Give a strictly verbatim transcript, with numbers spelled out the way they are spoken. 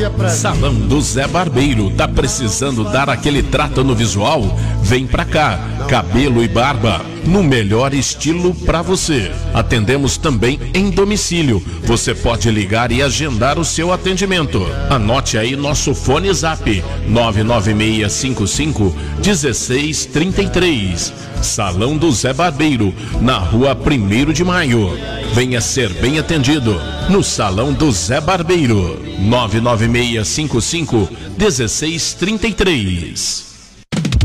Salão do Zé Barbeiro, tá precisando dar aquele trato no visual? Vem pra cá, cabelo e barba, no melhor estilo pra você. Atendemos também em domicílio, você pode ligar e agendar o seu atendimento. Anote aí nosso fone zap, nove nove seis cinco cinco um seis três três. Salão do Zé Barbeiro, na rua primeiro de maio. Venha ser bem atendido no Salão do Zé Barbeiro, nove nove seis cinco cinco um seis três três.